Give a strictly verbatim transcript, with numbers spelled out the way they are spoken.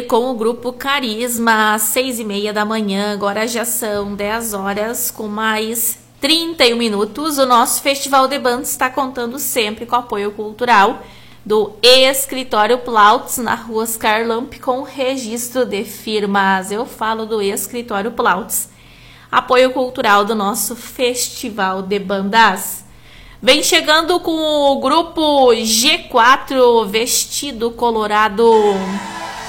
com o grupo Carisma, às seis e meia da manhã, agora já são dez horas com mais trinta e um minutos. O nosso Festival de Bandas está contando sempre com o apoio cultural do Escritório Plautz, na rua Oscar Lamp, com registro de firmas. Eu falo do Escritório Plautz. Apoio cultural do nosso Festival de Bandas. Vem chegando com o grupo G quatro, Vestido Colorado.